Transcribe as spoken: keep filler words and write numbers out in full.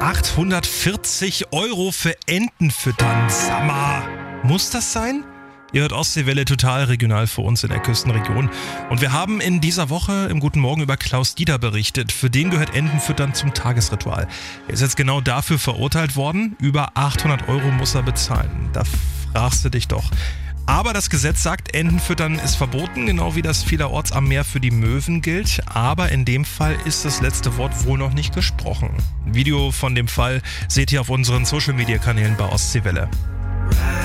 achthundertvierzig Euro für Enten füttern. Sag mal, muss das sein? Ihr hört Ostseewelle total regional für uns in der Küstenregion. Und wir haben in dieser Woche im Guten Morgen über Klaus Dieter berichtet. Für den gehört Entenfüttern zum Tagesritual. Er ist jetzt genau dafür verurteilt worden. Über achthundert Euro muss er bezahlen. Da fragst du dich doch. Aber das Gesetz sagt, Entenfüttern ist verboten, genau wie das vielerorts am Meer für die Möwen gilt. Aber in dem Fall ist das letzte Wort wohl noch nicht gesprochen. Ein Video von dem Fall seht ihr auf unseren Social-Media-Kanälen bei Ostseewelle.